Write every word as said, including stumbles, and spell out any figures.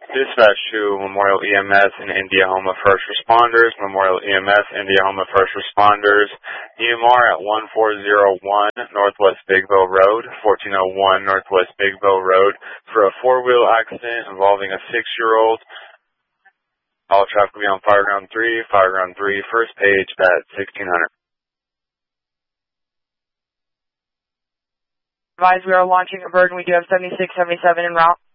Dispatch to Memorial E M S and Indiahoma First Responders. Memorial E M S, Indiahoma First Responders. E M R at one four zero one Northwest Bigville Road, fourteen oh one Northwest Bigville Road, for a four-wheel accident involving a six-year-old. All traffic will be on Fireground three, Fireground three, first page at sixteen hundred. Advise we are launching a Virgin. We do have seventy-six seventy-seven en route.